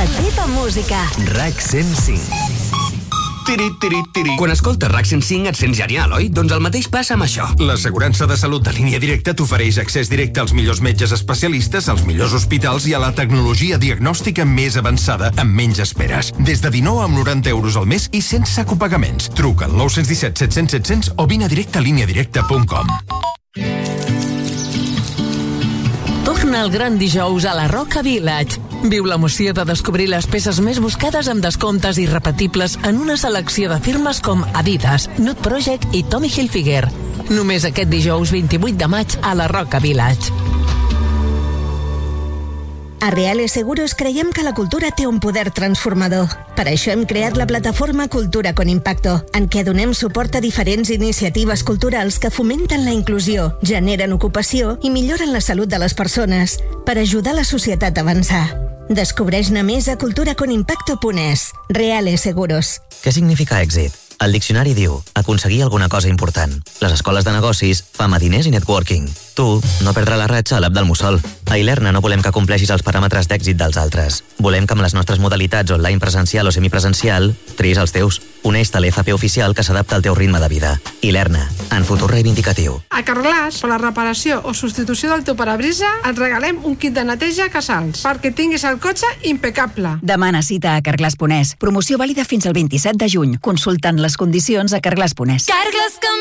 La teva música. RAC 105. Quan escoltes RAC 105 et sents genial, oi? Doncs el mateix passa amb això. L'assegurança de salut de Línia Directa t'ofereix accés directe als millors metges especialistes, als millors hospitals i a la tecnologia diagnòstica més avançada amb menys esperes. Des de 19 amb 90 euros al mes i sense copagaments. Truca al 917 700 700 o vine a directe a lineadirecta.com. Torna el gran dijous a la Roca Village. Viu l'emoció de descobrir les peces més buscades amb descomptes irrepetibles en una selecció de firmes com Adidas, Nude Project i Tommy Hilfiger. Només aquest dijous 28 de maig a la Roca Village. A Reales Seguros creiem que la cultura té un poder transformador. Per això hem creat la plataforma Cultura con Impacto, en què donem suport a diferents iniciatives culturals que fomenten la inclusió, generen ocupació i milloren la salut de les persones, per ajudar la societat a avançar. Descobreix-ne més a culturaconimpacto.es. Reales Seguros. Què significa èxit? El diccionari diu aconseguir alguna cosa important. Les escoles de negocis, fama, diners i networking. Tu, no perdre la ratxa a l'app del Mussol. A Ilerna no volem que compleixis els paràmetres d'èxit dels altres. Volem que amb les nostres modalitats online presencial o semipresencial triïs els teus. Uneix-te a l'FP oficial que s'adapta al teu ritme de vida. Ilerna, en futur reivindicatiu. A Carglass, per la reparació o substitució del teu parabrisa, et regalem un kit de neteja a Casals, perquè tinguis el cotxe impecable. Demana cita a Carglass.es. Promoció vàlida fins al 27 de juny. Consultant les condicions a Carglass.es. Carglass